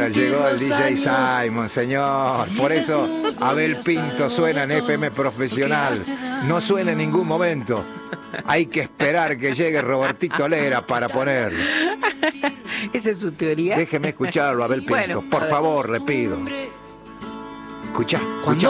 Bueno, llegó el DJ Simon, señor. Por eso Abel Pinto suena en FM Profesional. No suena en ningún momento. Hay que esperar que llegue Robertito Lera para ponerlo. ¿Esa es su teoría? Déjeme escucharlo, Abel Pinto. Bueno, por favor, le pido. Escuchá.